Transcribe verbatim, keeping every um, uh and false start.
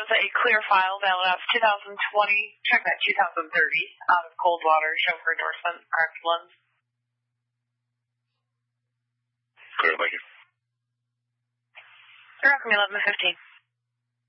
a clear file valid out of two thousand twenty, check that two thousand thirty, out of Coldwater, chauffeur endorsement, correct ones. Clear, thank you. You're welcome, eleven fifteen.